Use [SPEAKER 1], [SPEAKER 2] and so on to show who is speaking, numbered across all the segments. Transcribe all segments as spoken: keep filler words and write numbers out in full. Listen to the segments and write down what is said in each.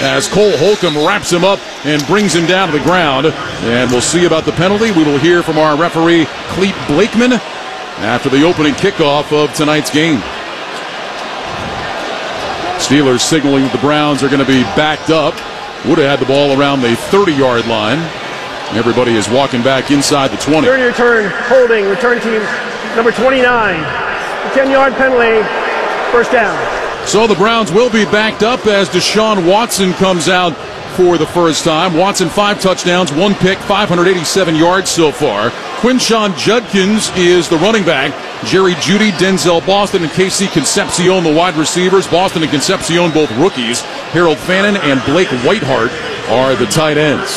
[SPEAKER 1] as Cole Holcomb wraps him up and brings him down to the ground. And we'll see about the penalty. We will hear from our referee, Cleet Blakeman, after the opening kickoff of tonight's game. Steelers signaling that the Browns are going to be backed up. Would have had the ball around the thirty-yard line. Everybody is walking back inside the twenty.
[SPEAKER 2] Return, return, holding, return team number twenty-nine. ten-yard penalty, first down.
[SPEAKER 1] So the Browns will be backed up as Deshaun Watson comes out for the first time. Watson, five touchdowns, one pick, five hundred eighty-seven yards so far. Quinshon Judkins is the running back. Jerry Jeudy, Denzel Boston, and K C Concepcion, the wide receivers. Boston and Concepcion, both rookies. Harold Fannin and Blake Whiteheart are the tight ends.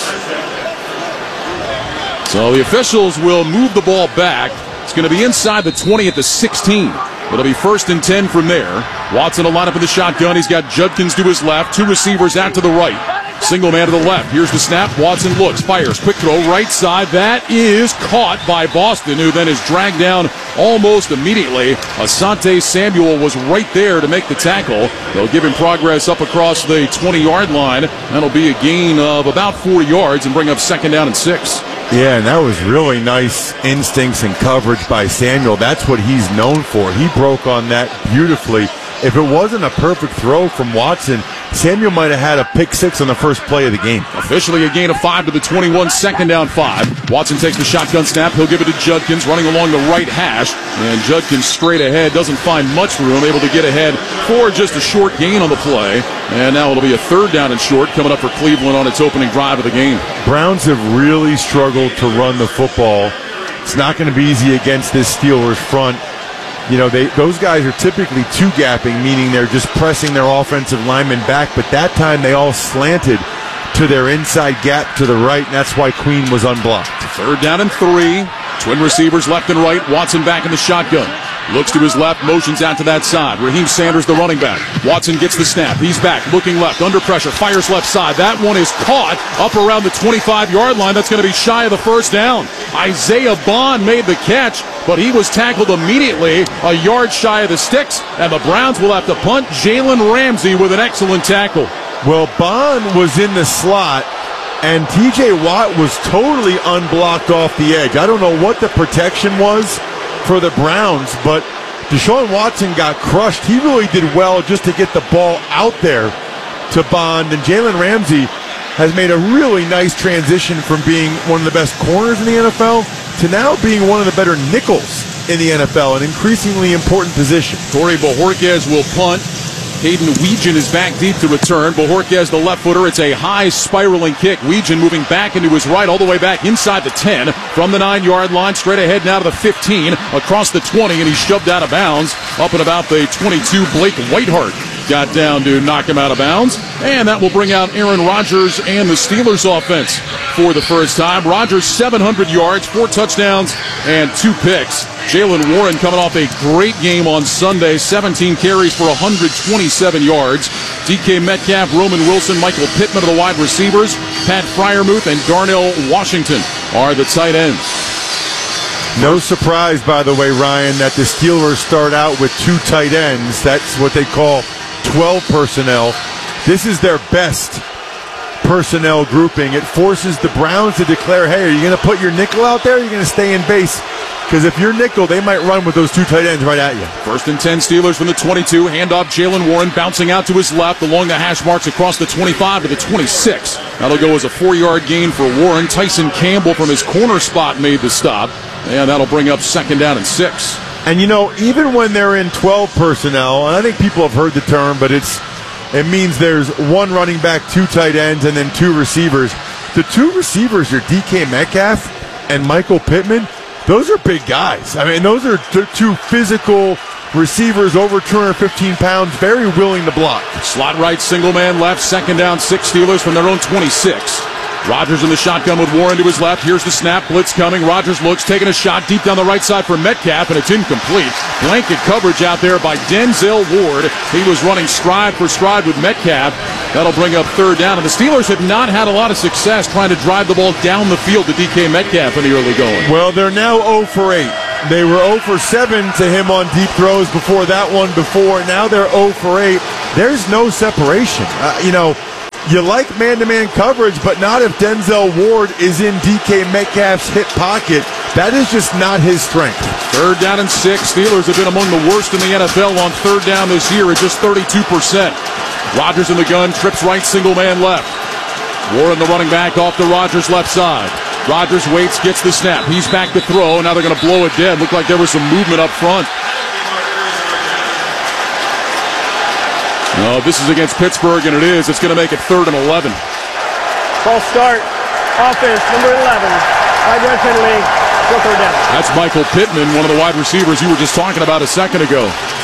[SPEAKER 1] So the officials will move the ball back. It's going to be inside the twenty at the sixteen. It'll be first and ten from there. Watson will line up in the shotgun. He's got Judkins to his left, two receivers out to the right. Single man to the left. Here's the snap. Watson looks, fires, quick throw, right side. That is caught by Boston, who then is dragged down almost immediately. Asante Samuel was right there to make the tackle. They'll give him progress up across the twenty-yard line. That'll be a gain of about four yards and bring up second down and six.
[SPEAKER 3] Yeah, and that was really nice instincts and coverage by Samuel. That's what he's known for. He broke on that beautifully. If it wasn't a perfect throw from Watson, Samuel might have had a pick six on the first play of the game.
[SPEAKER 1] Officially a gain of five to the twenty-one, second down five. Watson takes the shotgun snap. He'll give it to Judkins running along the right hash. And Judkins straight ahead, doesn't find much room, able to get ahead for just a short gain on the play. And now it'll be a third down and short coming up for Cleveland on its opening drive of the game.
[SPEAKER 3] Browns have really struggled to run the football. It's not going to be easy against this Steelers front. You know, they, those guys are typically two-gapping, meaning they're just pressing their offensive linemen back, but that time they all slanted to their inside gap to the right, and that's why Queen was unblocked.
[SPEAKER 1] Third down and three. Twin receivers left and right. Watson back in the shotgun. Looks to his left, motions out to that side. Raheem Sanders, the running back. Watson gets the snap. He's back, looking left, under pressure, fires left side. That one is caught up around the twenty-five-yard line. That's going to be shy of the first down. Isaiah Bond made the catch, but he was tackled immediately a yard shy of the sticks, and the Browns will have to punt. Jalen Ramsey with an excellent tackle.
[SPEAKER 3] Well, Bond was in the slot, and T J Watt was totally unblocked off the edge. I don't know what the protection was for the Browns, but Deshaun Watson got crushed. He really did well just to get the ball out there to Bond, and Jalen Ramsey has made a really nice transition from being one of the best corners in the N F L to now being one of the better nickels in the N F L, an increasingly important position.
[SPEAKER 1] Corey Bojorquez will punt. Hayden Weegan is back deep to return. Bojorquez, the left footer. It's a high spiraling kick. Weegan moving back into his right, all the way back inside the ten. From the nine-yard line, straight ahead now to the fifteen, across the twenty, and he's shoved out of bounds. Up and about the twenty-two, Blake Whiteheart got down to knock him out of bounds. And that will bring out Aaron Rodgers and the Steelers offense for the first time. Rodgers, seven hundred yards, four touchdowns, and two picks. Jaylen Warren coming off a great game on Sunday, seventeen carries for one hundred twenty-seven yards. D K Metcalf, Roman Wilson, Michael Pittman are the wide receivers. Pat Freiermuth and Darnell Washington are the tight ends.
[SPEAKER 3] No surprise, by the way, Ryan, that the Steelers start out with two tight ends. That's what they call twelve personnel. This is their best personnel grouping. It forces the Browns to declare, hey, are you going to put your nickel out there, or are you going to stay in base? Because if you're nickel, they might run with those two tight ends right at you.
[SPEAKER 1] First and ten, Steelers from the twenty-two. Handoff, Jaylen Warren bouncing out to his left along the hash marks across the twenty-five to the twenty-six. That'll go as a four-yard gain for Warren. Tyson Campbell from his corner spot made the stop. And that'll bring up second down and six.
[SPEAKER 3] And, you know, even when they're in twelve personnel, and I think people have heard the term, but it's it means there's one running back, two tight ends, and then two receivers. The two receivers are D K Metcalf and Michael Pittman. Those are big guys. I mean, those are t- two physical receivers, over two hundred fifteen pounds, very willing to block.
[SPEAKER 1] Slot right, single man left, second down, six Steelers from their own twenty-six. Rodgers in the shotgun with Warren to his left. Here's the snap. Blitz coming. Rodgers looks, taking a shot deep down the right side for Metcalf, and it's incomplete. Blanket coverage out there by Denzel Ward. He was running stride for stride with Metcalf. That'll bring up third down. And the Steelers have not had a lot of success trying to drive the ball down the field to D K Metcalf in the early going.
[SPEAKER 3] Well, they're now oh for eight. They were oh for seven to him on deep throws before that one before. Now they're oh for eight. There's no separation. Uh, you know, You like man-to-man coverage, but not if Denzel Ward is in D K Metcalf's hip pocket. That is just not his strength.
[SPEAKER 1] Third down and six. Steelers have been among the worst in the N F L on third down this year at just thirty-two percent. Rodgers in the gun, trips right, single man left. Warren, the running back, off the Rodgers left side. Rodgers waits, gets the snap. He's back to throw. Now they're going to blow it dead. Looked like there was some movement up front. No, this is against Pittsburgh, and it is. It's going to make it third and eleven.
[SPEAKER 2] False start. Offense, number eleven. Five-yard penalty. Go third down.
[SPEAKER 1] That's Michael Pittman, one of the wide receivers you were just talking about a second ago.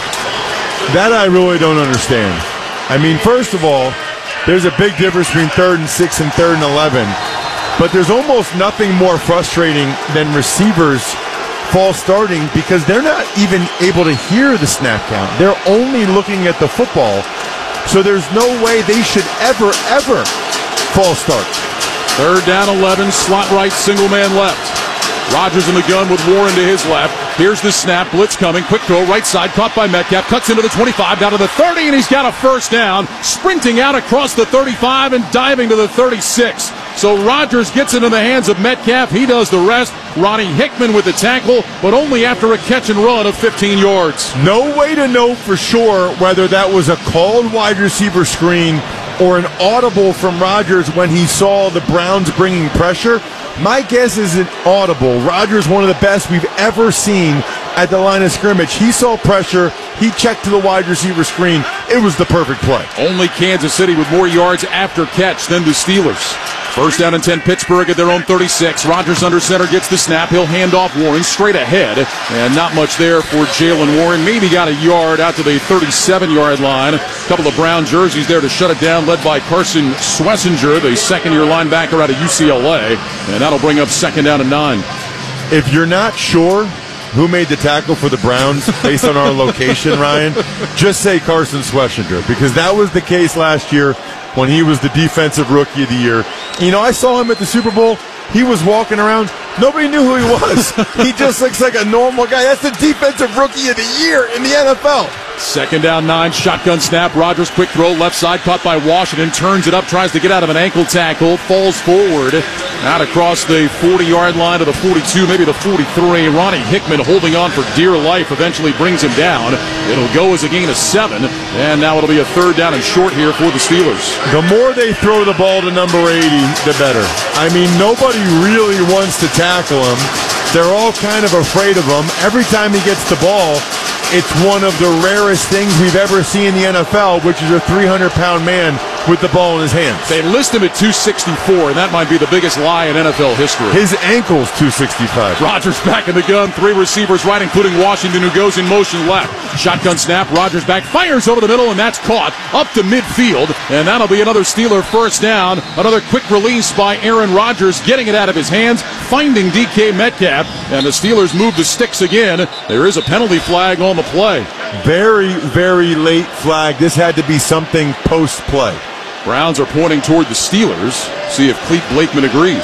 [SPEAKER 3] That I really don't understand. I mean, first of all, there's a big difference between third and six and third and eleven. But there's almost nothing more frustrating than receivers false starting because they're not even able to hear the snap count. They're only looking at the football. So there's no way they should ever, ever false start.
[SPEAKER 1] Third down, eleven, slot right, single man left. Rodgers in the gun with Warren to his left. Here's the snap, blitz coming, quick throw, right side, caught by Metcalf, cuts into the twenty-five, down to the thirty, and he's got a first down, sprinting out across the thirty-five and diving to the thirty-six. So Rodgers gets it in the hands of Metcalf. He does the rest. Ronnie Hickman with the tackle, but only after a catch and run of fifteen yards.
[SPEAKER 3] No way to know for sure whether that was a called wide receiver screen or an audible from Rodgers when he saw the Browns bringing pressure. My guess is an audible. Rodgers, one of the best we've ever seen at the line of scrimmage. He saw pressure. He checked to the wide receiver screen. It was the perfect play.
[SPEAKER 1] Only Kansas City with more yards after catch than the Steelers. First down and ten, Pittsburgh at their own thirty-six. Rodgers under center gets the snap. He'll hand off Warren straight ahead. And not much there for Jaylen Warren. Maybe got a yard out to the thirty-seven-yard line. A couple of brown jerseys there to shut it down, led by Carson Schlesinger, the second-year linebacker out of U C L A. And that'll bring up second down and nine.
[SPEAKER 3] If you're not sure who made the tackle for the Browns based on our location, Ryan, just say Carson Schlesinger, because that was the case last year when he was the defensive rookie of the year. You know, I saw him at the Super Bowl. He was walking around. Nobody knew who he was. He just looks like a normal guy. That's the defensive rookie of the year in the N F L.
[SPEAKER 1] Second down, nine, shotgun snap. Rodgers quick throw, left side, caught by Washington, turns it up, tries to get out of an ankle tackle, falls forward, out across the forty-yard line to the forty-two, maybe the forty-three. Ronnie Hickman holding on for dear life, eventually brings him down. It'll go as a gain of seven, and now it'll be a third down and short here for the Steelers.
[SPEAKER 3] The more they throw the ball to number eighty, the better. I mean, nobody really wants to tackle him. They're all kind of afraid of him. Every time he gets the ball, it's one of the rarest things we've ever seen in the N F L, which is a three hundred pound man with the ball in his hands.
[SPEAKER 1] They list him at two sixty-four, and that might be the biggest lie in N F L history.
[SPEAKER 3] His ankle's two sixty-five.
[SPEAKER 1] Rodgers back in the gun, three receivers right, including Washington, who goes in motion left. Shotgun snap, Rodgers back, fires over the middle, and that's caught up to midfield, and that'll be another Steeler first down. Another quick release by Aaron Rodgers, getting it out of his hands, finding D K Metcalf, and the Steelers move the sticks again. There is a penalty flag on the play.
[SPEAKER 3] Very, very late flag. This had to be something post-play.
[SPEAKER 1] Browns are pointing toward the Steelers. See if Clete Blakeman agrees.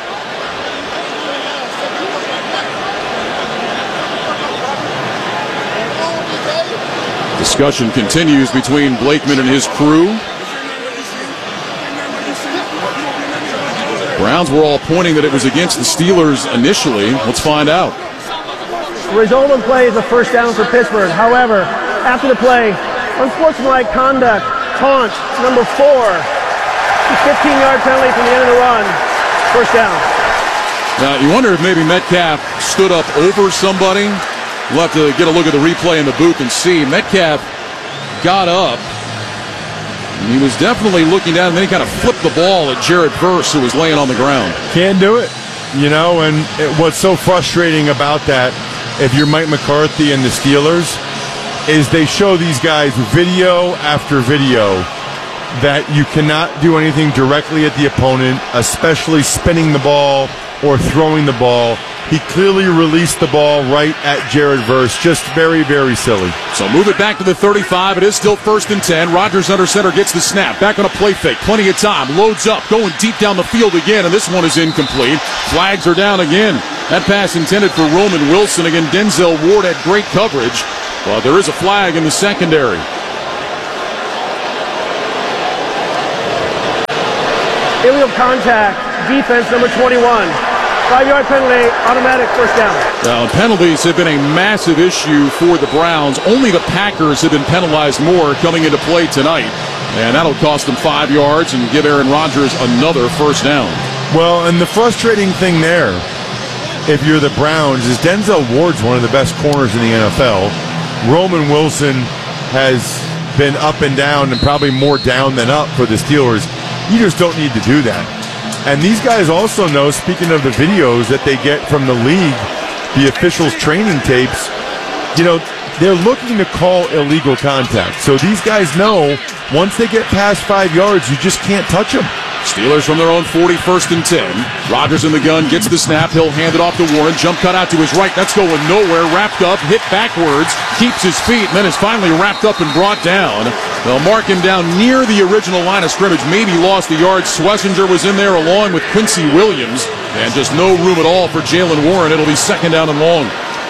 [SPEAKER 1] Discussion continues between Blakeman and his crew. Browns were all pointing that it was against the Steelers initially. Let's find out.
[SPEAKER 2] The result of the play is a first down for Pittsburgh. However, after the play, unsportsmanlike conduct, taunt, number four, fifteen-yard penalty from the end of the run, first down.
[SPEAKER 1] Now, you wonder if maybe Metcalf stood up over somebody. We'll have to get a look at the replay in the booth and see. Metcalf got up. And he was definitely looking down, and then he kind of flipped the ball at Jared Verse, who was laying on the ground.
[SPEAKER 3] Can't do it. You know, and it, what's so frustrating about that, if you're Mike McCarthy and the Steelers, is they show these guys video after video that you cannot do anything directly at the opponent, especially spinning the ball or throwing the ball. He clearly released the ball right at Jared Verse. Just very, very silly.
[SPEAKER 1] So move it back to the thirty-five. It is still first and ten. Rodgers under center gets the snap. Back on a play fake. Plenty of time. Loads up. Going deep down the field again. And this one is incomplete. Flags are down again. That pass intended for Roman Wilson. Again, Denzel Ward had great coverage. But there is a flag in the secondary.
[SPEAKER 2] illegal contact, defense number twenty-one. Five-yard penalty, automatic first down.
[SPEAKER 1] Now, penalties have been a massive issue for the Browns. Only the Packers have been penalized more coming into play tonight. And that'll cost them five yards and give Aaron Rodgers another first down.
[SPEAKER 3] Well, and the frustrating thing there, if you're the Browns, is Denzel Ward's one of the best corners in the N F L. Roman Wilson has been up and down, and probably more down than up for the Steelers. You just don't need to do that. And these guys also know, speaking of the videos that they get from the league, the officials' training tapes, you know, they're looking to call illegal contact. So these guys know once they get past five yards, you just can't touch them.
[SPEAKER 1] Steelers from their own forty, first and ten. Rodgers in the gun, gets the snap. He'll hand it off to Warren. Jump cut out to his right. That's going nowhere. Wrapped up, hit backwards, keeps his feet, and then is finally wrapped up and brought down. They'll mark him down near the original line of scrimmage. Maybe lost the yard. Schlesinger was in there along with Quincy Williams. And just no room at all for Jaylen Warren. It'll be second down and long.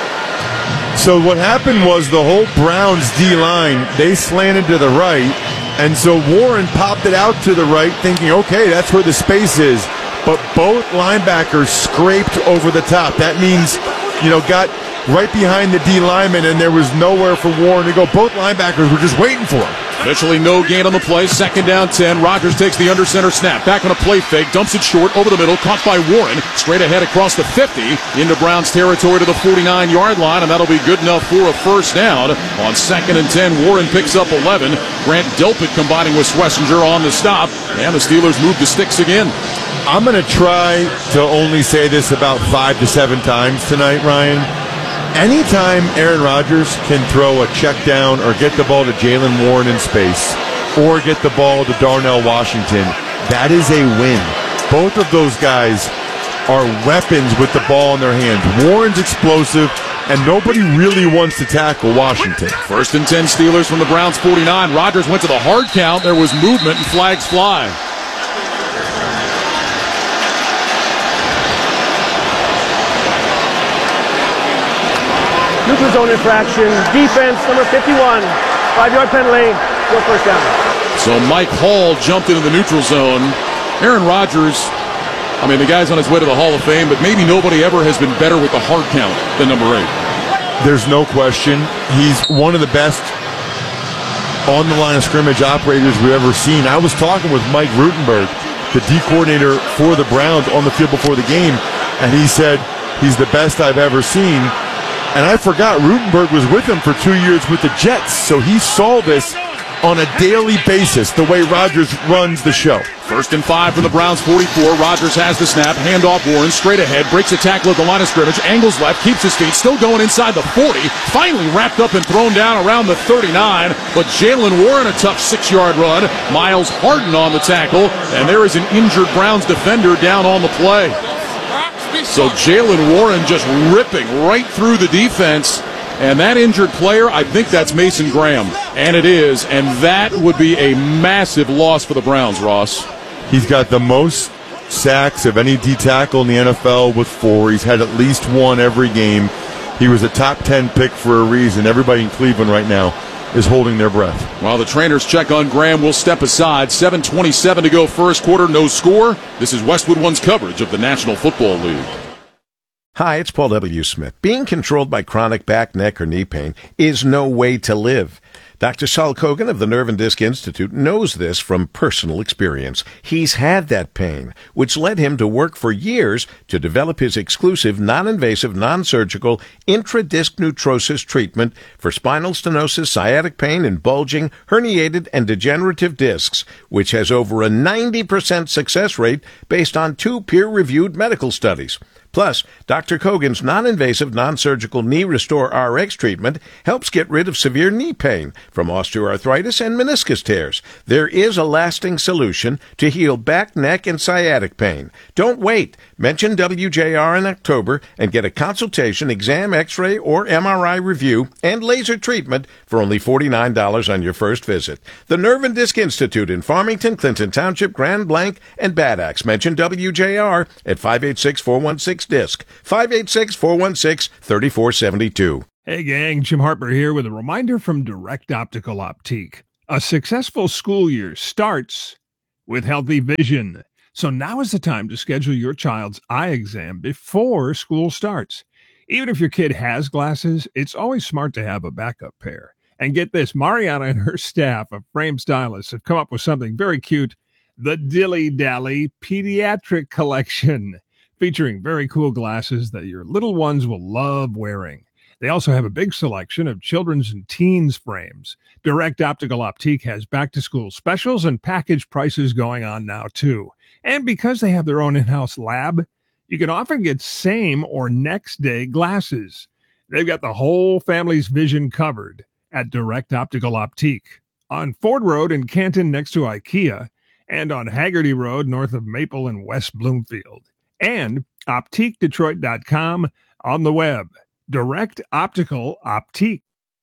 [SPEAKER 3] So what happened was the whole Browns D-line, they slanted to the right, and so Warren popped it out to the right, thinking, okay, that's where the space is. But both linebackers scraped over the top. That means, you know, got right behind the D lineman, and there was nowhere for Warren to go. Both linebackers were just waiting for him.
[SPEAKER 1] Officially no gain on the play. Second down, ten. Rodgers takes the under center snap. Back on a play fake. Dumps it short over the middle. Caught by Warren. Straight ahead across the fifty. Into Browns territory to the forty-nine-yard line. And that'll be good enough for a first down. On second and ten, Warren picks up eleven. Grant Delpit combining with Schlesinger on the stop. And the Steelers move the sticks again.
[SPEAKER 3] I'm going to try to only say this about five to seven times tonight, Ryan. Anytime Aaron Rodgers can throw a check down or get the ball to Jaylen Warren in space or get the ball to Darnell Washington, that is a win. Both of those guys are weapons with the ball in their hands. Warren's explosive, and nobody really wants to tackle Washington.
[SPEAKER 1] First and ten, Steelers from the Browns forty-nine. Rodgers went to the hard count. There was movement, and flags fly.
[SPEAKER 2] Neutral zone infraction. Defense, number fifty-one. Five-yard penalty. No first down.
[SPEAKER 1] So Mike Hall jumped into the neutral zone. Aaron Rodgers, I mean, the guy's on his way to the Hall of Fame, but maybe nobody ever has been better with the hard count than number eight.
[SPEAKER 3] There's no question. He's one of the best on the line of scrimmage operators we've ever seen. I was talking with Mike Rutenberg, the D coordinator for the Browns, on the field before the game, and he said he's the best I've ever seen. And I forgot Rutenberg was with him for two years with the Jets, so he saw this on a daily basis, the way Rodgers runs the show.
[SPEAKER 1] First and five from the Browns forty-four. Rodgers has the snap. Handoff Warren straight ahead. Breaks a tackle at the line of scrimmage. Angles left. Keeps his feet. Still going inside the forty. Finally wrapped up and thrown down around the thirty-nine. But Jaylen Warren, a tough six-yard run. Miles Harden on the tackle. And there is an injured Browns defender down on the play. So Jaylen Warren just ripping right through the defense. And that injured player, I think that's Mason Graham. And it is. And that would be a massive loss for the Browns, Ross.
[SPEAKER 3] He's got the most sacks of any D tackle in the N F L with four. He's had at least one every game. He was a top ten pick for a reason. Everybody in Cleveland right now is holding their breath.
[SPEAKER 1] While the trainers check on Graham, we'll step aside. seven twenty-seven to go first quarter, no score. This is Westwood One's coverage of the National Football League.
[SPEAKER 4] Hi, it's Paul W. Smith. Being controlled by chronic back, neck, or knee pain is no way to live. Doctor Saul Kogan of the Nerve and Disc Institute knows this from personal experience. He's had that pain, which led him to work for years to develop his exclusive, non-invasive, non-surgical intradisc neutrosis treatment for spinal stenosis, sciatic pain, and bulging, herniated, and degenerative discs, which has over a ninety percent success rate based on two peer-reviewed medical studies. Plus, Doctor Kogan's non-invasive, non-surgical Knee Restore R X treatment helps get rid of severe knee pain from osteoarthritis and meniscus tears. There is a lasting solution to heal back, neck, and sciatic pain. Don't wait. Mention W J R in October and get a consultation, exam, x-ray, or M R I review and laser treatment for only forty-nine dollars on your first visit. The Nerve and Disc Institute in Farmington, Clinton Township, Grand Blanc, and Bad Axe. Mention W J R at five eight six, four one six, DISC, five eight six, four one six, three four seven two.
[SPEAKER 5] Hey gang, Jim Harper here with a reminder from Direct Optical Optique. A successful school year starts with healthy vision. So now is the time to schedule your child's eye exam before school starts. Even if your kid has glasses, it's always smart to have a backup pair. And get this, Mariana and her staff of frame stylists have come up with something very cute, the Dilly Dally Pediatric Collection, featuring very cool glasses that your little ones will love wearing. They also have a big selection of children's and teens frames. Direct Optical Optique has back-to-school specials and package prices going on now, too. And because they have their own in-house lab, you can often get same or next-day glasses. They've got the whole family's vision covered at Direct Optical Optique on Ford Road in Canton next to IKEA and on Haggerty Road north of Maple in West Bloomfield. And optique detroit dot com on the web. Direct Optical Optique.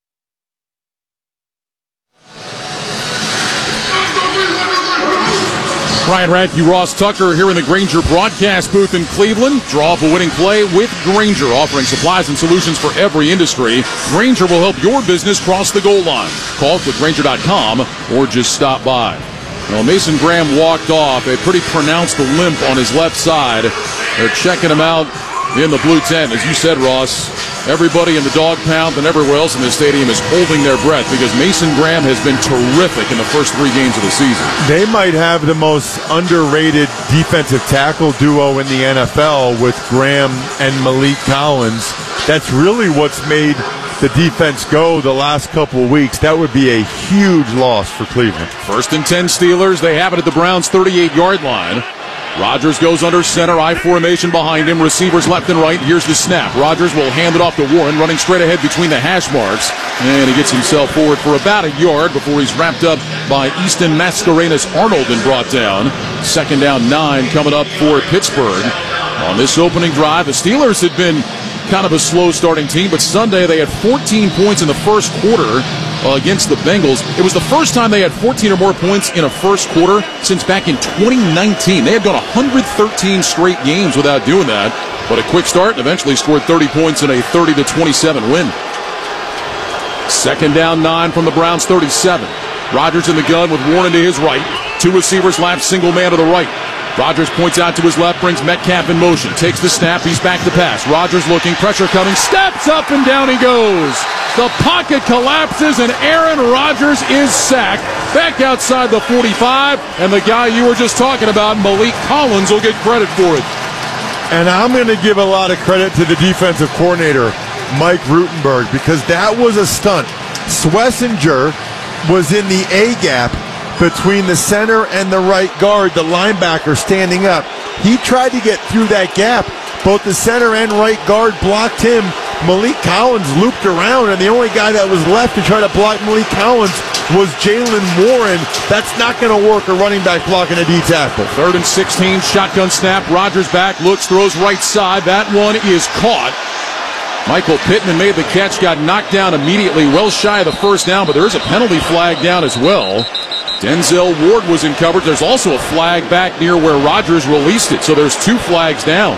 [SPEAKER 1] Ryan Radke, Ross Tucker here in the Grainger broadcast booth in Cleveland. Draw up a winning play with Grainger, offering supplies and solutions for every industry. Grainger will help your business cross the goal line. Call click grainger dot com or just stop by. Well, Mason Graham walked off, a pretty pronounced limp on his left side. They're checking him out in the blue tent. As you said, Ross, everybody in the dog pound and everywhere else in the stadium is holding their breath because Mason Graham has been terrific in the first three games of the season.
[SPEAKER 3] They might have the most underrated defensive tackle duo in the N F L with Graham and Malik Collins. That's really what's made the defense go the last couple of weeks. That would be a huge loss for Cleveland.
[SPEAKER 1] First and ten Steelers. They have it at the Browns' thirty-eight-yard line. Rodgers goes under center, I formation behind him, receivers left and right. Here's the snap. Rodgers will hand it off to Warren, running straight ahead between the hash marks, and he gets himself forward for about a yard before he's wrapped up by Easton Mascarenas-Arnold and brought down. Second down, nine coming up for Pittsburgh. On this opening drive, the Steelers had been kind of a slow starting team, but Sunday they had fourteen points in the first quarter uh, against the Bengals. It was the first time they had fourteen or more points in a first quarter since back in twenty nineteen. They had gone one hundred thirteen straight games without doing that, but a quick start and eventually scored thirty points in a thirty to twenty-seven win. Second down, nine from the Browns' thirty-seven. Rodgers in the gun with Warren to his right. Two receivers left, single man to the right. Rodgers points out to his left, brings Metcalf in motion, takes the snap, he's back to pass. Rodgers looking, pressure coming, steps up and down he goes. The pocket collapses and Aaron Rodgers is sacked. Back outside the forty-five, and the guy you were just talking about, Malik Collins, will get credit for it.
[SPEAKER 3] And I'm going to give a lot of credit to the defensive coordinator, Mike Rutenberg, because that was a stunt. Schlesinger was in the A-gap between the center and the right guard, the linebacker standing up. He tried to get through that gap. Both the center and right guard blocked him. Malik Collins looped around, and the only guy that was left to try to block Malik Collins was Jaylen Warren. That's not going to work, a running back blocking a D tackle.
[SPEAKER 1] Third and sixteen, shotgun snap. Rodgers back, looks, throws right side. That one is caught. Michael Pittman made the catch, got knocked down immediately, well shy of the first down, but there is a penalty flag down as well. Denzel Ward was in coverage. There's also a flag back near where Rodgers released it, so there's two flags down.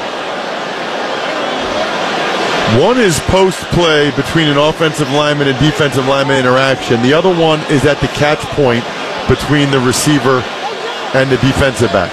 [SPEAKER 3] One is post-play between an offensive lineman and defensive lineman interaction. The other one is at the catch point between the receiver and the defensive back.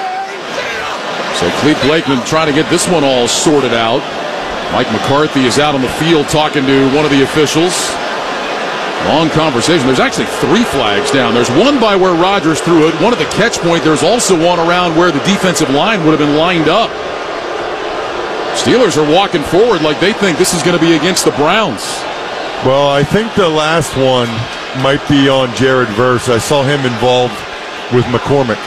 [SPEAKER 1] So Clete Blakeman trying to get this one all sorted out. Mike McCarthy is out on the field talking to one of the officials. Long conversation. There's actually three flags down. There's one by where Rodgers threw it, one at the catch point. There's also one around where the defensive line would have been lined up. Steelers are walking forward like they think this is going to be against the Browns.
[SPEAKER 3] Well, I think the last one might be on Jared Verse. I saw him involved with McCormick.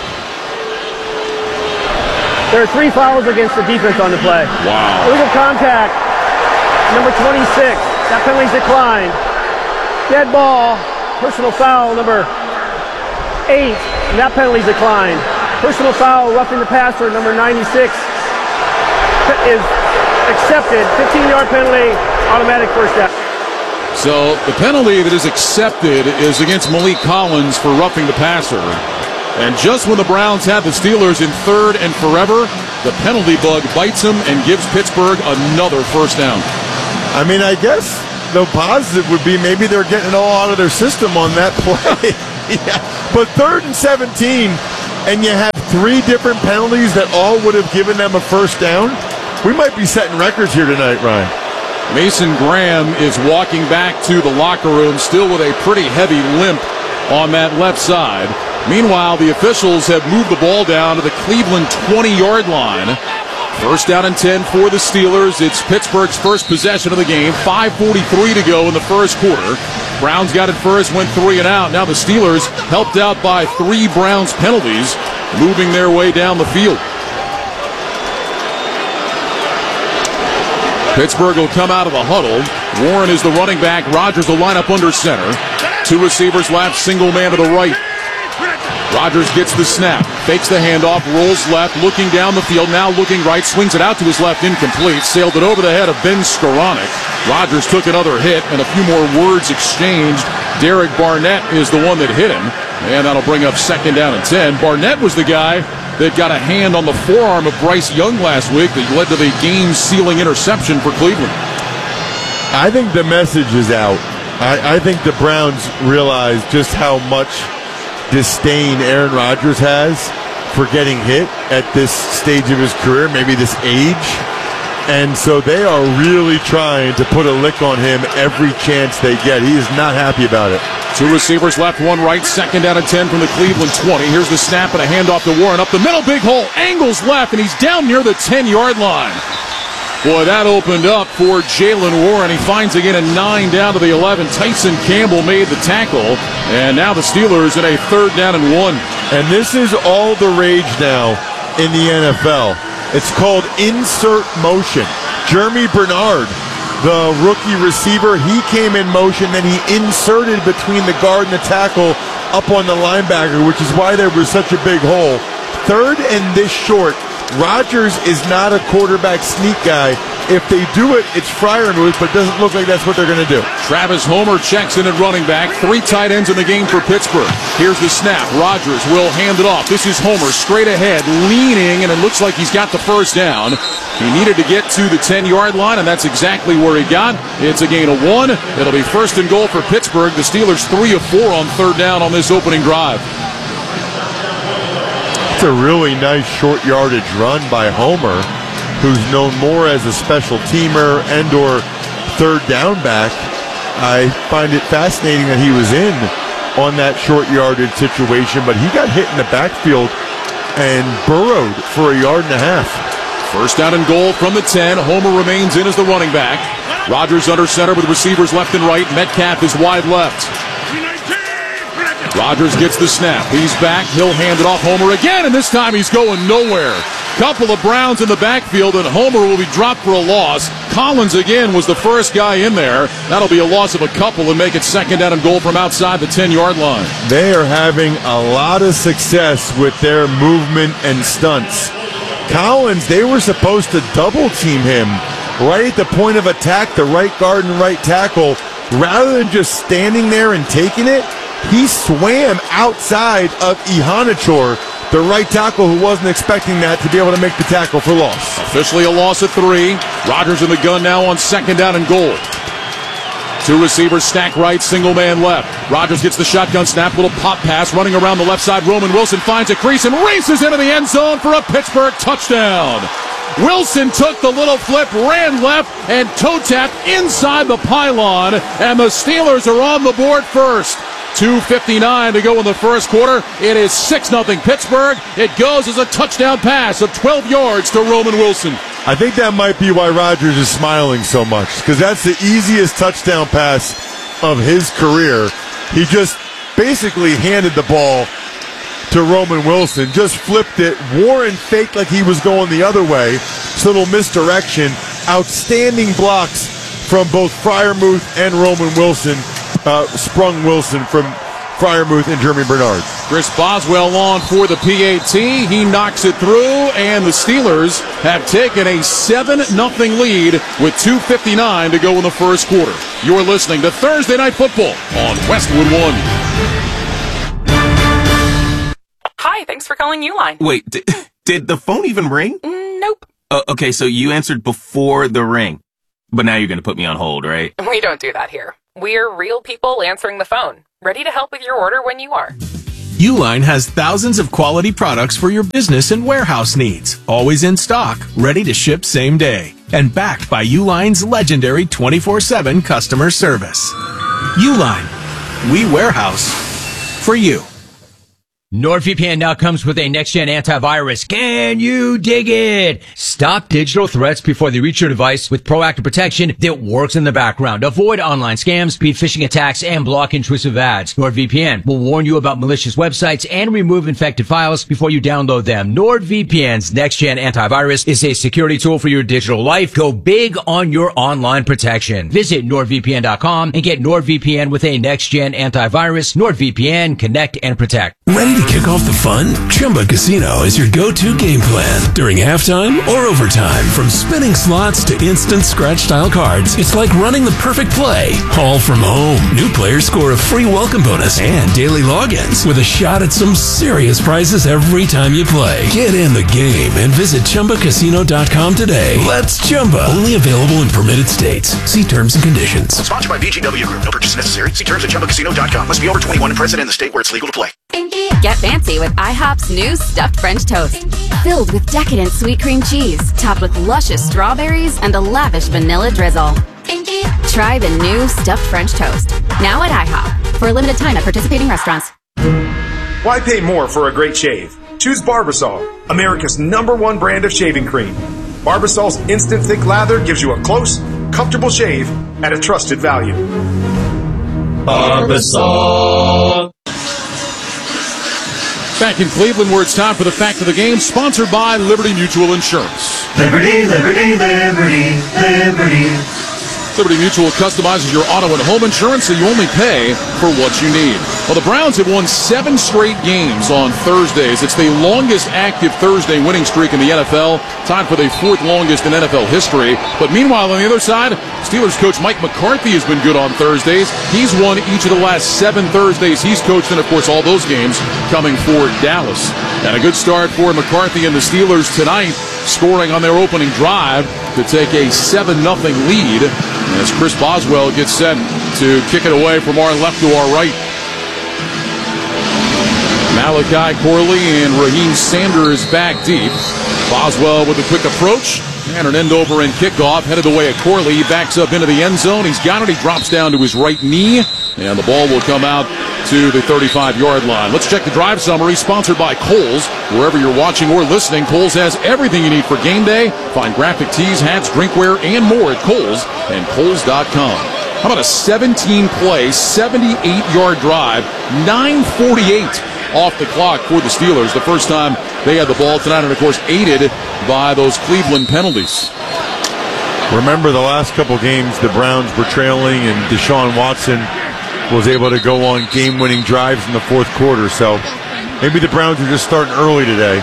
[SPEAKER 2] There are three fouls against the defense on the play.
[SPEAKER 1] Wow.
[SPEAKER 2] Illegal contact, number twenty-six. That penalty's declined. Dead ball, personal foul, number eight. And that penalty's declined. Personal foul, roughing the passer, number ninety-six, is accepted. fifteen-yard penalty, automatic first down.
[SPEAKER 1] So the penalty that is accepted is against Malik Collins for roughing the passer. And just when the Browns have the Steelers in third and forever, the penalty bug bites them and gives Pittsburgh another first down.
[SPEAKER 3] I mean, I guess the positive would be maybe they're getting it all out of their system on that play. Yeah. But third and seventeen, and you have three different penalties that all would have given them a first down, we might be setting records here tonight, Ryan.
[SPEAKER 1] Mason Graham is walking back to the locker room, still with a pretty heavy limp on that left side. Meanwhile, the officials have moved the ball down to the Cleveland twenty-yard line. First down and ten for the Steelers. It's Pittsburgh's first possession of the game. five forty-three to go in the first quarter. Browns got it first, went three and out. Now the Steelers, helped out by three Browns penalties, moving their way down the field. Pittsburgh will come out of the huddle. Warren is the running back. Rodgers will line up under center. Two receivers left, single man to the right. Rodgers gets the snap, fakes the handoff, rolls left, looking down the field, now looking right, swings it out to his left, incomplete, sailed it over the head of Ben Skoranek. Rodgers took another hit, and a few more words exchanged. Derek Barnett is the one that hit him, and that'll bring up second down and ten. Barnett was the guy that got a hand on the forearm of Bryce Young last week that led to the game-sealing interception for Cleveland.
[SPEAKER 3] I think the message is out. I, I think the Browns realize just how much disdain Aaron Rodgers has for getting hit at this stage of his career, maybe this age. And so they are really trying to put a lick on him every chance they get. He is not happy about it.
[SPEAKER 1] Two receivers left, one right, second down and ten from the Cleveland twenty. Here's the snap and a handoff to Warren. Up the middle, big hole, angles left, and he's down near the ten-yard line. Boy, that opened up for Jaylen Warren. He finds again a nine down to the eleven. Tyson Campbell made the tackle, and now the Steelers in a third down and one.
[SPEAKER 3] And this is all the rage now in the N F L. It's called insert motion. Jeremy Bernard, the rookie receiver, he came in motion, then he inserted between the guard and the tackle up on the linebacker, which is why there was such a big hole. Third and this short. Rodgers is not a quarterback sneak guy. If they do it, it's Freiermuth, but it doesn't look like that's what they're going to do.
[SPEAKER 1] Travis Homer checks in at running back. Three tight ends in the game for Pittsburgh. Here's the snap. Rodgers will hand it off. This is Homer straight ahead, leaning, and it looks like he's got the first down. He needed to get to the ten-yard line, and that's exactly where he got. It's a gain of one. It'll be first and goal for Pittsburgh. The Steelers three of four on third down on this opening drive.
[SPEAKER 3] It's a really nice short yardage run by Homer, who's known more as a special teamer and or third down back. I find it fascinating that he was in on that short yardage situation, but he got hit in the backfield and burrowed for a yard and a half.
[SPEAKER 1] First down and goal from the ten. Homer remains in as the running back. Rodgers under center with receivers left and right. Metcalf is wide left. Rodgers gets the snap. He's back. He'll hand it off. Homer again, and this time he's going nowhere. Couple of Browns in the backfield, and Homer will be dropped for a loss. Collins again was the first guy in there. That'll be a loss of a couple and make it second down and goal from outside the ten-yard line.
[SPEAKER 3] They are having a lot of success with their movement and stunts. Collins, they were supposed to double team him right at the point of attack, the right guard and right tackle. Rather than just standing there and taking it, he swam outside of Ihanichor, the right tackle, who wasn't expecting that, to be able to make the tackle for loss.
[SPEAKER 1] Officially a loss of three. Rodgers in the gun now on second down and goal. Two receivers stack right, single man left. Rodgers gets the shotgun snap, little pop pass, running around the left side. Roman Wilson finds a crease and races into the end zone for a Pittsburgh touchdown. Wilson took the little flip, ran left, and toe tapped inside the pylon, and the Steelers are on the board first. two fifty-nine to go in the first quarter. It is six nothing Pittsburgh. It goes as a touchdown pass of twelve yards to Roman Wilson.
[SPEAKER 3] I think that might be why Rodgers is smiling so much, because that's the easiest touchdown pass of his career. He just basically handed the ball to Roman Wilson, just flipped it. Warren faked like he was going the other way. It's a little misdirection. Outstanding blocks from both Freiermuth and Roman Wilson. Uh, sprung Wilson from Freiermuth and Jeremy Bernard.
[SPEAKER 1] Chris Boswell on for the P A T. He knocks it through, and the Steelers have taken a seven nothing lead with two fifty-nine to go in the first quarter. You're listening to Thursday Night Football on Westwood One.
[SPEAKER 6] Hi, thanks for calling Uline.
[SPEAKER 7] Wait, did, did the phone even ring?
[SPEAKER 6] Mm, nope.
[SPEAKER 7] Uh, okay, so you answered before the ring. But now you're going to put me on hold, right?
[SPEAKER 6] We don't do that here. We're real people answering the phone, ready to help with your order when you are.
[SPEAKER 8] Uline has thousands of quality products for your business and warehouse needs, always in stock, ready to ship same day, and backed by Uline's legendary twenty-four seven customer service. Uline, we warehouse for you.
[SPEAKER 9] NordVPN now comes with a next-gen antivirus. Can you dig it? Stop digital threats before they reach your device with proactive protection that works in the background. Avoid online scams, beat phishing attacks, and block intrusive ads. NordVPN will warn you about malicious websites and remove infected files before you download them. NordVPN's next-gen antivirus is a security tool for your digital life. Go big on your online protection. Visit NordVPN dot com and get NordVPN with a next-gen antivirus. NordVPN, connect and protect.
[SPEAKER 10] Ready to kick off the fun? Chumba Casino is your go-to game plan during halftime or overtime. From spinning slots to instant scratch-style cards, it's like running the perfect play, all from home. New players score a free welcome bonus and daily logins with a shot at some serious prizes every time you play. Get in the game and visit Chumba Casino dot com today. Let's Chumba. Only available in permitted states. See terms and conditions.
[SPEAKER 11] Sponsored by B G W Group. No purchase necessary. See terms at Chumba Casino dot com. Must be over twenty-one and present in the state where it's legal to play.
[SPEAKER 12] Get fancy with IHOP's new stuffed French toast. Filled with decadent sweet cream cheese, topped with luscious strawberries and a lavish vanilla drizzle. Try the new stuffed French toast. Now at IHOP. For a limited time at participating restaurants.
[SPEAKER 13] Why pay more for a great shave? Choose Barbasol, America's number one brand of shaving cream. Barbasol's instant thick lather gives you a close, comfortable shave at a trusted value.
[SPEAKER 1] Barbasol. Back in Cleveland, where it's time for the fact of the game, sponsored by Liberty Mutual Insurance.
[SPEAKER 14] Liberty, Liberty, Liberty, Liberty.
[SPEAKER 1] Liberty Mutual customizes your auto and home insurance so you only pay for what you need. Well, the Browns have won seven straight games on Thursdays. It's the longest active Thursday winning streak in the N F L, tied for the fourth longest in N F L history. But meanwhile, on the other side, Steelers coach Mike McCarthy has been good on Thursdays. He's won each of the last seven Thursdays he's coached, and of course all those games coming for Dallas. And a good start for McCarthy and the Steelers tonight, scoring on their opening drive to take a seven nothing lead as Chris Boswell gets set to kick it away from our left to our right. Malachi Corley and Raheem Sanders back deep. Boswell with a quick approach and an end over and kickoff headed the way of Corley. He backs up into the end zone. He's got it. He drops down to his right knee, and the ball will come out to the thirty-five yard line. Let's check the drive summary, sponsored by Kohl's. Wherever you're watching or listening, Kohl's has everything you need for game day. Find graphic tees, hats, drinkware, and more at Kohl's and Kohl's dot com. How about a seventeen play, seventy-eight yard drive, nine forty-eight off the clock for the Steelers. The first time they had the ball tonight, and of course aided by those Cleveland penalties.
[SPEAKER 3] Remember the last couple games, the Browns were trailing, and Deshaun Watson was able to go on game-winning drives in the fourth quarter. So maybe the Browns are just starting early today.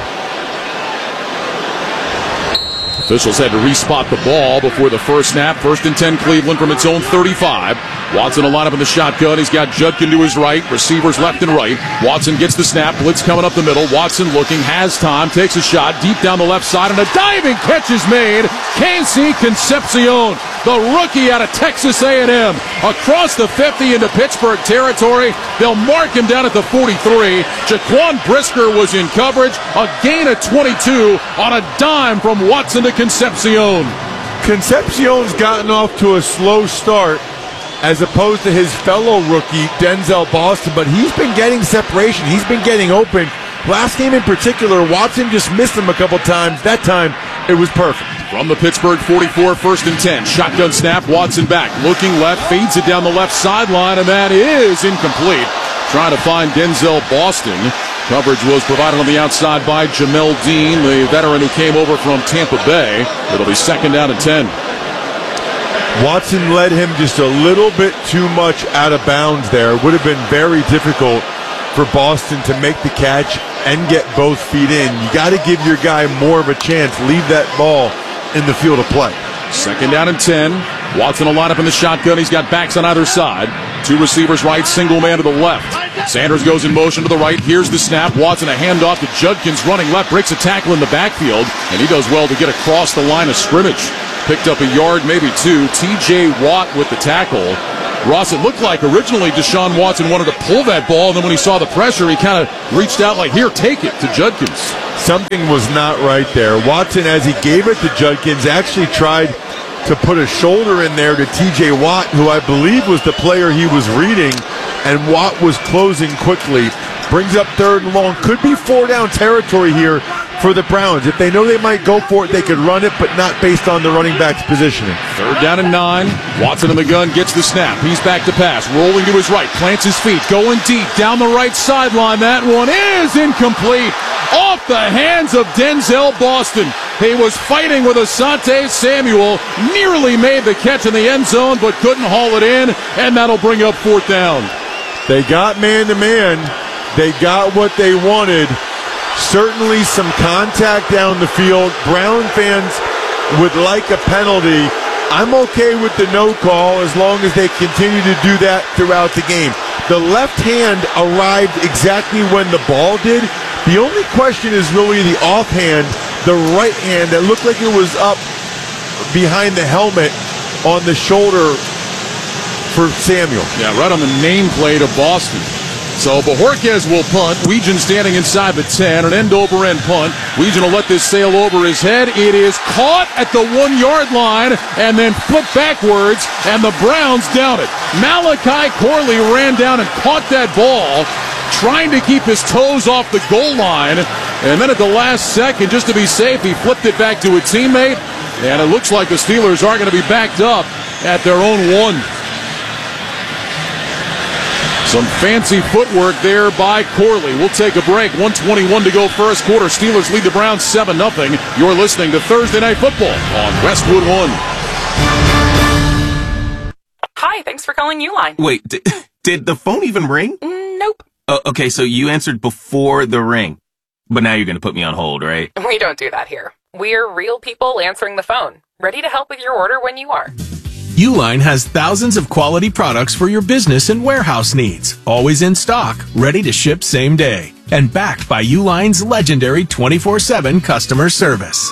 [SPEAKER 1] Officials had to respot the ball before the first snap. First and ten, Cleveland from its own thirty-five. Watson will line up in the shotgun. He's got Judkin to his right, receivers left and right. Watson gets the snap, blitz coming up the middle. Watson looking, has time, takes a shot deep down the left side, and a diving catch is made. Casey Concepcion, the rookie out of Texas A and M, across the fifty into Pittsburgh territory. They'll mark him down at the forty-three. Jaquan Brisker was in coverage. A gain of twenty-two on a dime from Watson to Concepcion.
[SPEAKER 3] Concepcion's gotten off to a slow start as opposed to his fellow rookie, Denzel Boston, but he's been getting separation. He's been getting open. Last game in particular, Watson just missed him a couple times. That time, it was perfect.
[SPEAKER 1] From the Pittsburgh forty-four, first and ten. Shotgun snap, Watson back. Looking left, fades it down the left sideline, and that is incomplete. Trying to find Denzel Boston. Coverage was provided on the outside by Jamel Dean, the veteran who came over from Tampa Bay. It'll be second down and ten.
[SPEAKER 3] Watson led him just a little bit too much out of bounds there. It would have been very difficult for Boston to make the catch and get both feet in. You got to give your guy more of a chance. Leave that ball in the field of play.
[SPEAKER 1] Second down and ten. Watson will line up in the shotgun. He's got backs on either side. Two receivers right, single man to the left. Sanders goes in motion to the right. Here's the snap. Watson a handoff to Judkins running left, breaks a tackle in the backfield, and he does well to get across the line of scrimmage. Picked up a yard, maybe two. T J Watt with the tackle. Ross, it looked like originally Deshaun Watson wanted to pull that ball, and then when he saw the pressure, he kind of reached out like, here, take it, to Judkins.
[SPEAKER 3] Something was not right there. Watson, as he gave it to Judkins, actually tried to put a shoulder in there to T J Watt, who I believe was the player he was reading, and Watt was closing quickly. Brings up third and long. Could be four down territory here for the Browns. If they know they might go for it, they could run it, but not based on the running back's positioning.
[SPEAKER 1] Third down and nine. Watson in the gun, gets the snap. He's back to pass, rolling to his right, plants his feet, going deep, down the right sideline. That one is incomplete. Off the hands of Denzel Boston. He was fighting with Asante Samuel, nearly made the catch in the end zone, but couldn't haul it in, and that'll bring up fourth down.
[SPEAKER 3] They got man-to-man. They got what they wanted. Certainly some contact down the field. Brown fans would like a penalty. I'm okay with the no call as long as they continue to do that throughout the game. The left hand arrived exactly when the ball did. The only question is really the offhand, the right hand that looked like it was up behind the helmet on the shoulder for Samuel.
[SPEAKER 1] Yeah, right on the nameplate of Boston. So Bojorquez will punt. Weegan standing inside the ten. An end-over-end punt. Weegan will let this sail over his head. It is caught at the one-yard line and then flipped backwards, and the Browns down it. Malachi Corley ran down and caught that ball, trying to keep his toes off the goal line. And then at the last second, just to be safe, he flipped it back to a teammate. And it looks like the Steelers are going to be backed up at their own one. Some fancy footwork there by Corley. We'll take a break. one twenty-one to go first quarter. Steelers lead the Browns seven nothing. You're listening to Thursday Night Football on Westwood One.
[SPEAKER 6] Hi, thanks for calling Uline.
[SPEAKER 7] Wait, did, did the phone even ring?
[SPEAKER 6] Mm, nope.
[SPEAKER 7] Uh, okay, so you answered before the ring. But now you're going to put me on hold, right?
[SPEAKER 6] We don't do that here. We're real people answering the phone. Ready to help with your order when you are.
[SPEAKER 8] Uline has thousands of quality products for your business and warehouse needs. Always in stock, ready to ship same day. And backed by Uline's legendary twenty-four seven customer service.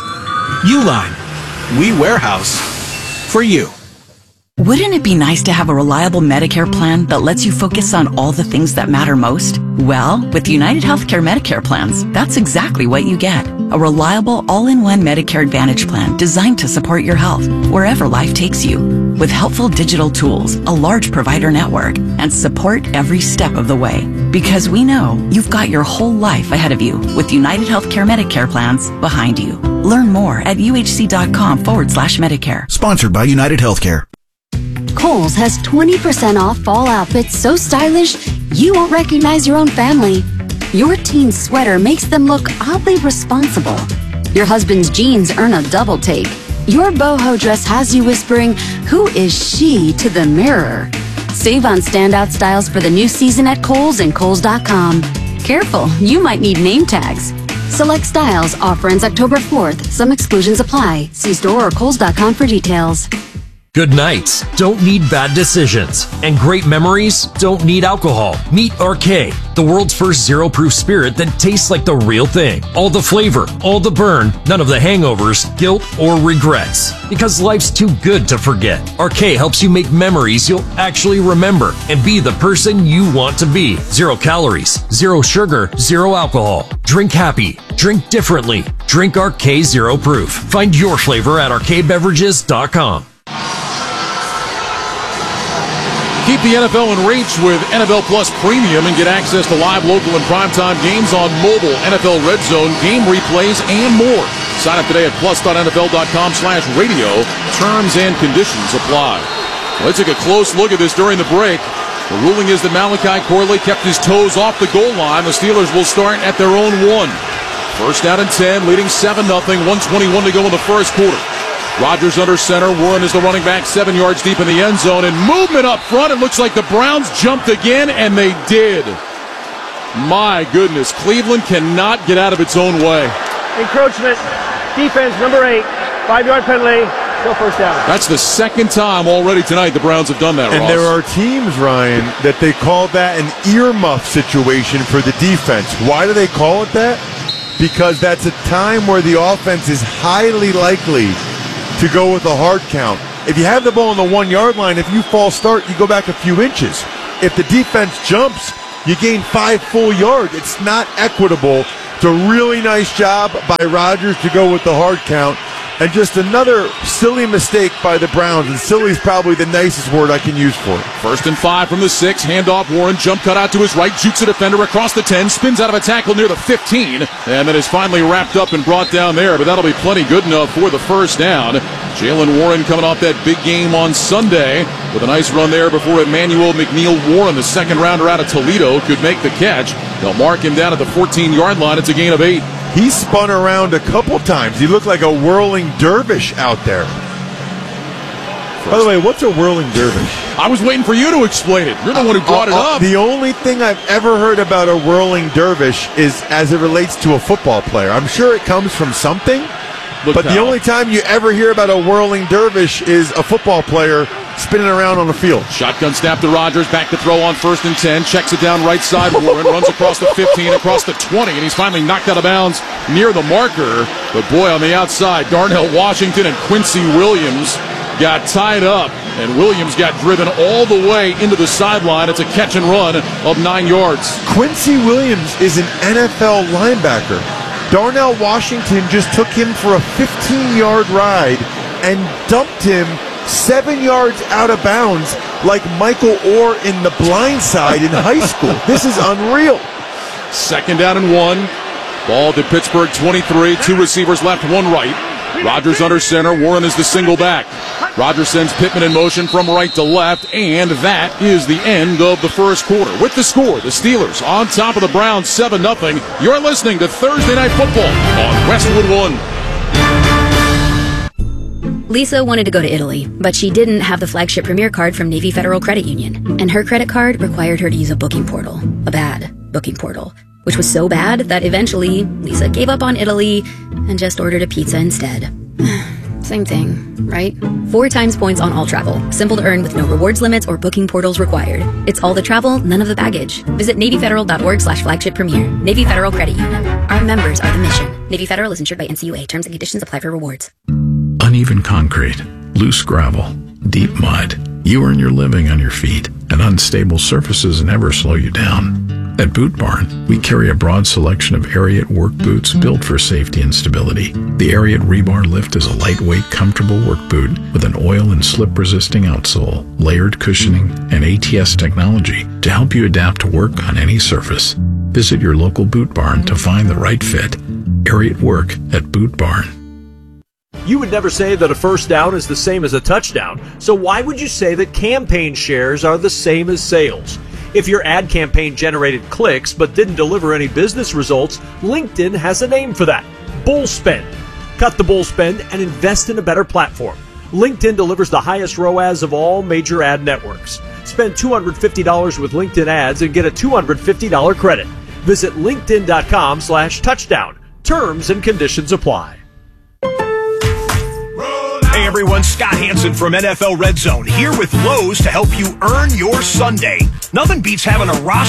[SPEAKER 8] Uline. We warehouse for you.
[SPEAKER 15] Wouldn't it be nice to have a reliable Medicare plan that lets you focus on all the things that matter most? Well, with United Healthcare Medicare plans, that's exactly what you get. A reliable all-in-one Medicare Advantage plan designed to support your health wherever life takes you. With helpful digital tools, a large provider network, and support every step of the way. Because we know you've got your whole life ahead of you with United Healthcare Medicare plans behind you. Learn more at uhc.com forward slash Medicare.
[SPEAKER 11] Sponsored by United Healthcare.
[SPEAKER 16] Kohl's has twenty percent off fall outfits so stylish you won't recognize your own family. Your teen's sweater makes them look oddly responsible. Your husband's jeans earn a double take. Your boho dress has you whispering, "Who is she?" to the mirror. Save on standout styles for the new season at Kohl's and Kohl's dot com. Careful, you might need name tags. Select styles, offer ends October fourth. Some exclusions apply. See store or Kohl's dot com for details.
[SPEAKER 17] Good nights don't need bad decisions, and great memories don't need alcohol. Meet Arcade, the world's first zero-proof spirit that tastes like the real thing. All the flavor, all the burn, none of the hangovers, guilt, or regrets. Because life's too good to forget. Arcade helps you make memories you'll actually remember and be the person you want to be. Zero calories, zero sugar, zero alcohol. Drink happy, drink differently. Drink Arcade Zero Proof. Find your flavor at arcade beverages dot com.
[SPEAKER 1] Keep the N F L in reach with N F L Plus Premium and get access to live, local, and primetime games on mobile, N F L Red Zone, game replays, and more. Sign up today at plus dot N F L dot com slash radio. Terms and conditions apply. Let's take a close look at this during the break. The ruling is that Malachi Corley kept his toes off the goal line. The Steelers will start at their own one. First down and ten, leading seven nothing, one twenty-one to go in the first quarter. Rodgers under center. Warren is the running back, seven yards deep in the end zone. And movement up front. It looks like the Browns jumped again, and they did. My goodness. Cleveland cannot get out of its own way.
[SPEAKER 2] Encroachment. Defense, number eight. Five-yard penalty. Still first down.
[SPEAKER 1] That's the second time already tonight the Browns have done that,
[SPEAKER 3] And
[SPEAKER 1] Ross.
[SPEAKER 3] there are teams, Ryan, that they call that an earmuff situation for the defense. Why do they call it that? Because that's a time where the offense is highly likely to go with a hard count. If you have the ball on the one-yard line, if you false start, you go back a few inches. If the defense jumps, you gain five full yards. It's not equitable. It's a really nice job by Rodgers to go with the hard count. And just another silly mistake by the Browns. And silly is probably the nicest word I can use for it.
[SPEAKER 1] First and five from the six. Handoff. Warren jump cut out to his right. Jukes a defender across the ten. Spins out of a tackle near the fifteen. And then is finally wrapped up and brought down there. But that'll be plenty good enough for the first down. Jalen Warren coming off that big game on Sunday with a nice run there before Emmanuel McNeil Warren, the second rounder out of Toledo, could make the catch. They'll mark him down at the fourteen-yard line. It's a gain of eight.
[SPEAKER 3] He spun around a couple times. He looked like a whirling dervish out there. By the way, what's a whirling dervish?
[SPEAKER 1] I was waiting for you to explain it. You're the one who brought
[SPEAKER 3] uh,
[SPEAKER 1] it
[SPEAKER 3] uh,
[SPEAKER 1] up.
[SPEAKER 3] The only thing I've ever heard about a whirling dervish is as it relates to a football player. I'm sure it comes from something, Look but how. the only time you ever hear about a whirling dervish is a football player spinning around on the field.
[SPEAKER 1] Shotgun snap to Rodgers, back to throw on first and ten, checks it down right side. Warren runs across the fifteen, across the twenty, and he's finally knocked out of bounds near the marker. But boy, on the outside, Darnell Washington and Quincy Williams got tied up, and Williams got driven all the way into the sideline. It's a catch and run of nine yards.
[SPEAKER 3] Quincy Williams is an N F L linebacker. Darnell Washington just took him for a fifteen-yard ride and dumped him seven yards out of bounds like Michael Orr in The Blind Side in high school. This is unreal.
[SPEAKER 1] Second down and one. Ball to Pittsburgh twenty-three. Two receivers left, one right. Rodgers under center. Warren is the single back. Rodgers sends Pittman in motion from right to left, and that is the end of the first quarter. With the score, the Steelers on top of the Browns seven nothing. You're listening to Thursday Night Football on Westwood One.
[SPEAKER 16] Lisa wanted to go to Italy, but she didn't have the flagship Premier card from Navy Federal Credit Union, and her credit card required her to use a booking portal, a bad booking portal, which was so bad that eventually Lisa gave up on Italy and just ordered a pizza instead. Same thing, right? Four times points on all travel. Simple to earn with no rewards limits or booking portals required. It's all the travel, none of the baggage. Visit NavyFederal.org slash flagship premier. Navy Federal Credit Union. Our members are the mission. Navy Federal is insured by N C U A. Terms and conditions apply for rewards.
[SPEAKER 10] Uneven concrete, loose gravel, deep mud. You earn your living on your feet, and unstable surfaces never slow you down. At Boot Barn, we carry a broad selection of Ariat work boots built for safety and stability. The Ariat Rebar Lift is a lightweight, comfortable work boot with an oil and slip-resisting outsole, layered cushioning, and A T S technology to help you adapt to work on any surface. Visit your local Boot Barn to find the right fit. Ariat Work at Boot Barn.
[SPEAKER 18] You would never say that a first down is the same as a touchdown, so why would you say that campaign shares are the same as sales? If your ad campaign generated clicks but didn't deliver any business results, LinkedIn has a name for that: bull spend. Cut the bull spend and invest in a better platform. LinkedIn delivers the highest R O A S of all major ad networks. Spend two hundred fifty dollars with LinkedIn ads and get a two hundred fifty dollars credit. Visit linkedin.com slash touchdown. Terms and conditions apply.
[SPEAKER 19] Hey everyone, Scott Hansen from N F L Red Zone here with Lowe's to help you earn your Sunday. Nothing beats having a roster